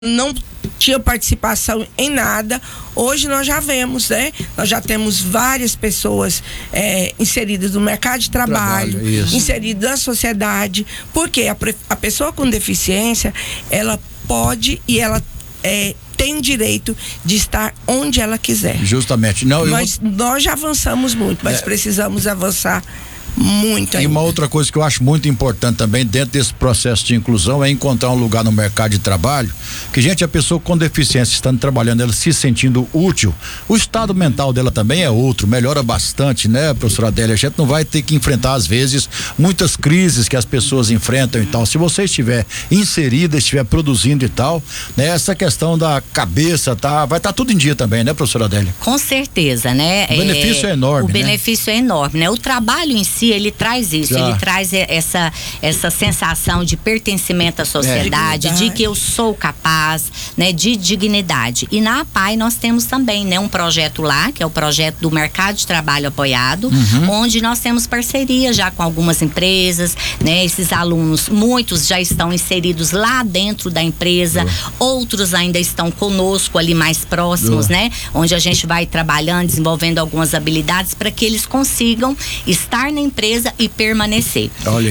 não tinha participação em nada. Hoje nós já vemos, né? Nós já temos várias pessoas inseridas no mercado de trabalho, inseridas na sociedade, porque a pessoa com deficiência, ela pode e ela tem direito de estar onde ela quiser. Justamente. Nós já avançamos muito, mas precisamos avançar muito ainda. E uma outra coisa que eu acho muito importante também dentro desse processo de inclusão é encontrar um lugar no mercado de trabalho que, gente, a pessoa com deficiência estando trabalhando, ela se sentindo útil, o estado mental dela também é outro, melhora bastante, né, professora Adélia? A gente não vai ter que enfrentar às vezes muitas crises que as pessoas enfrentam e tal. Se você estiver inserida, estiver produzindo e tal, né, essa questão da cabeça, vai estar tudo em dia também, né, professora Adélia? Com certeza, né? O benefício é enorme, o benefício é enorme, né? O trabalho em si, ele traz isso, ele traz essa sensação de pertencimento à sociedade, de que eu sou capaz, né, de dignidade. E na APAE nós temos também, né, um projeto lá, que é o projeto do Mercado de Trabalho Apoiado, onde nós temos parceria já com algumas empresas, né? Esses alunos, muitos já estão inseridos lá dentro da empresa, outros ainda estão conosco ali mais próximos, né? Onde a gente vai trabalhando, desenvolvendo algumas habilidades para que eles consigam estar na empresa e permanecer.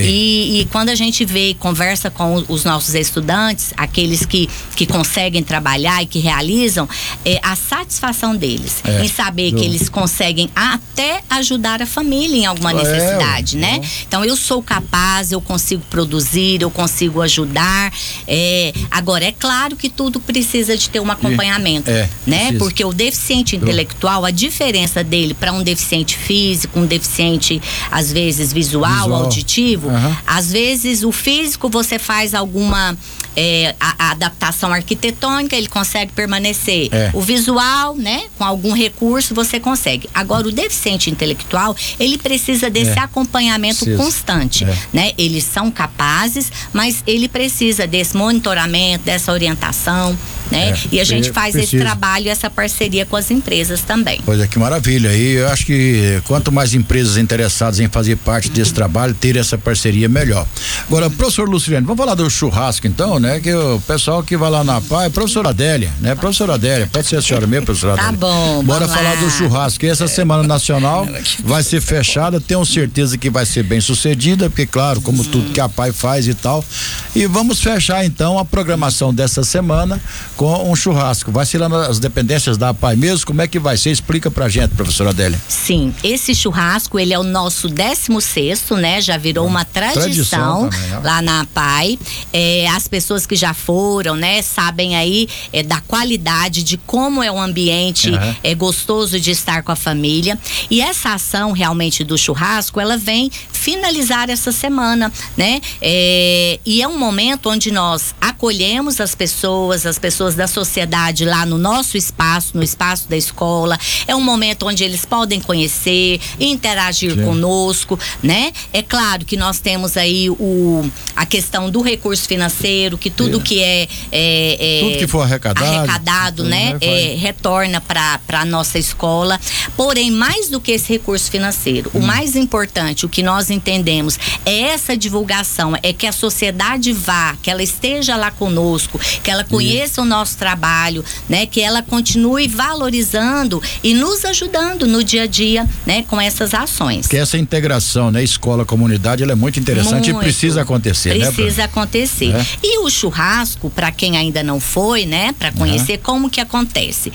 E quando a gente vê e conversa com os nossos estudantes, aqueles que conseguem trabalhar e que realizam, a satisfação deles em saber que eles conseguem até ajudar a família em alguma necessidade, né? Então eu sou capaz, eu consigo produzir, eu consigo ajudar. Agora, é claro que tudo precisa de ter um acompanhamento, né? Porque o deficiente intelectual, a diferença dele para um deficiente físico, um deficiente às vezes visual. Auditivo, às vezes o físico você faz alguma a adaptação arquitetônica, ele consegue permanecer. O visual, né, com algum recurso você consegue. Agora o deficiente intelectual, ele precisa desse acompanhamento constante, né? Eles são capazes, mas ele precisa desse monitoramento, dessa orientação, né? E a gente faz esse trabalho, essa parceria com as empresas também. Pois é, que maravilha. E eu acho que quanto mais empresas interessadas em fazer parte desse trabalho, ter essa parceria, melhor. Agora, professor Luciliano, vamos falar do churrasco então, né? Que o pessoal que vai lá na PAI, professora Adélia, né? Professora Adélia, pode ser a senhora mesmo, professora Adélia? Tá bom, bora falar do churrasco. E essa Semana Nacional vai ser fechada, tenho certeza que vai ser bem sucedida, porque claro, como tudo que a PAI faz e tal. E vamos fechar então a programação dessa semana com um churrasco. Vai ser lá nas dependências da APAI mesmo? Como é que vai ser? Explica pra gente, professora Adélia. Sim, esse churrasco, ele é o nosso 16º, né? Já virou uma tradição também, lá na APAI. As pessoas que já foram, né? Sabem aí da qualidade, de como é um ambiente gostoso de estar com a família. E essa ação realmente do churrasco, ela vem finalizar essa semana, né? E é um momento onde nós acolhemos as pessoas da sociedade lá no nosso espaço, no espaço da escola. É um momento onde eles podem conhecer, interagir conosco, né? É claro que nós temos aí a questão do recurso financeiro, que tudo que tudo que for arrecadado, né? Retorna para a nossa escola. Porém, mais do que esse recurso financeiro, o mais importante, o que nós entendemos é essa divulgação, é que a sociedade vá, que ela esteja lá conosco, que ela conheça o nosso trabalho, né? Que ela continue valorizando e nos ajudando no dia a dia, né? Com essas ações. Que essa integração, né? Escola-comunidade, ela é muito interessante e precisa acontecer, né? Precisa acontecer. E o churrasco, para quem ainda não foi, né? Para conhecer como que acontece.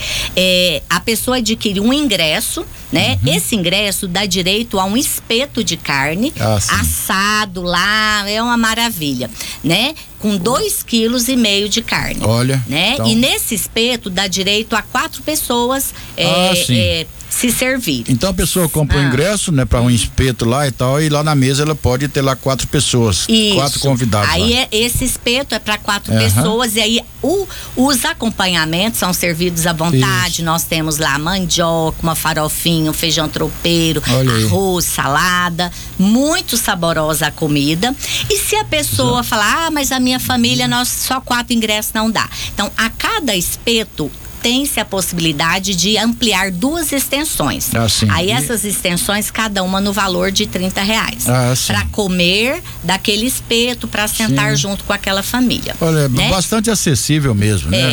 A pessoa adquire um ingresso, né? Esse ingresso dá direito a um espeto de carne assado lá, é uma maravilha, né? Com 2,5 kg de carne. Olha, né? Então... E nesse espeto dá direito a 4 pessoas se servir. Então a pessoa compra o ingresso, né, para um espeto lá e tal, e lá na mesa ela pode ter lá 4 pessoas, 4 convidados. Aí esse espeto é para 4 pessoas, e aí os acompanhamentos são servidos à vontade. Nós temos lá mandioca, uma farofinha, um feijão tropeiro, arroz, salada, muito saborosa a comida. E se a pessoa falar, mas a minha família, nós só 4 ingressos não dá. Então, a cada espeto tem-se a possibilidade de ampliar 2 extensões. Aí essas extensões, cada uma no valor de R$30. Para comer daquele espeto, para sentar junto com aquela família. Olha, né? Bastante acessível mesmo, né?